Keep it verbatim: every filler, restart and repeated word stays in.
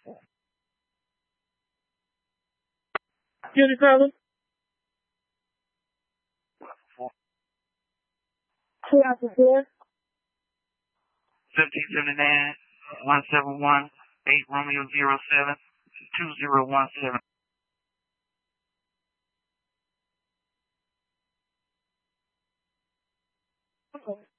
Beauty problem? Two after four? fifteen seventy-nine, one seven one, eight Romeo zero seven, two zero one seven. Okay.